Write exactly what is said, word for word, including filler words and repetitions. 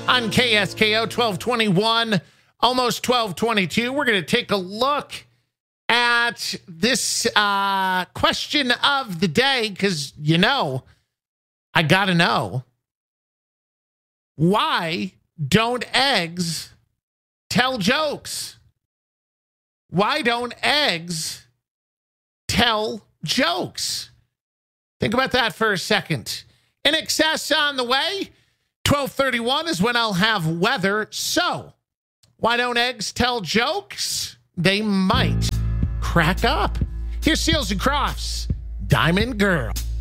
on K S K O twelve twenty-one, almost twelve twenty-two. We're going to take a look at this uh, question of the day because, you know, I got to know, why don't eggs tell jokes? Why don't eggs tell jokes? Think about that for a second. In excess on the way. twelve thirty-one is when I'll have weather. So, why don't eggs tell jokes? They might crack up. Here's Seals and Crofts, Diamond Girl.